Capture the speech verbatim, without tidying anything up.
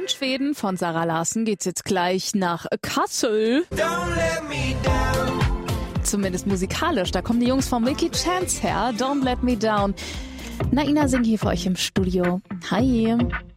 Von Schweden, von Sarah Larsen, geht's jetzt gleich nach Kassel. Don't let me down. Zumindest musikalisch. Da kommen die Jungs von Milky Chance her. Don't Let Me Down. Naina singt hier für euch im Studio. Hi.